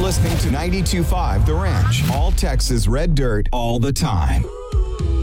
listening to 92.5 The Ranch, all Texas red dirt, all the time.